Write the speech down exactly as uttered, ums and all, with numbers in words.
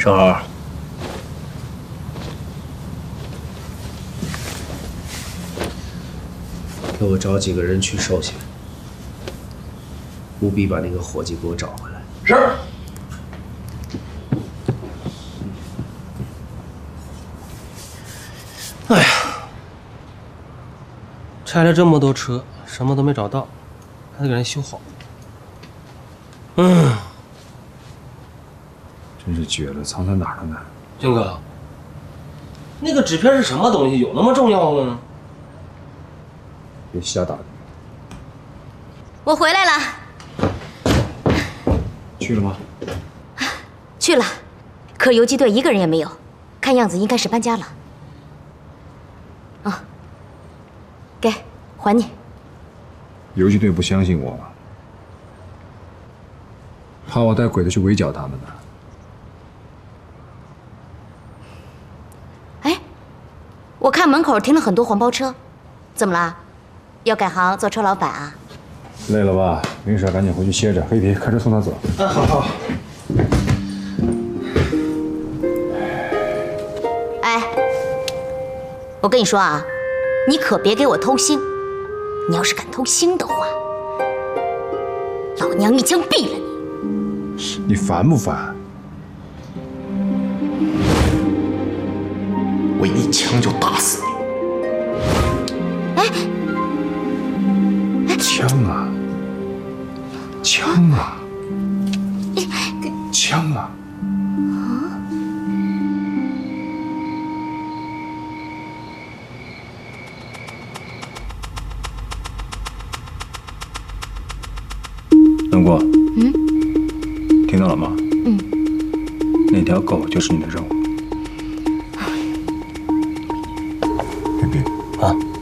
正好，给我找几个人去寿险，务必把那个伙计给我找回来。 是。 哎呀，拆了这么多车，什么都没找到，还得给人修好。嗯， 真是绝了，藏在哪儿了呢？ 军哥，那个纸片是什么东西？有那么重要吗？ 别瞎打听。 我回来了。 去了吗？ 去了，可游击队一个人也没有，看样子应该是搬家了。啊，给，还你。 游击队不相信我，怕我带鬼子去围剿他们呢。 哎，我看门口停了很多黄包车，怎么了？要改行做车老板啊？ 累了吧？没事，赶紧回去歇着。黑皮，开车送他走。 啊，好好。 哎，我跟你说啊，你可别给我偷腥！你要是敢偷腥的话，老娘一枪毙了你！ 你烦不烦？ 我一枪就打死你！ 哎， 枪啊！枪啊！枪啊！ 南国， 嗯， 听到了吗？ 嗯， 那条狗就是你的任务。 黑皮啊。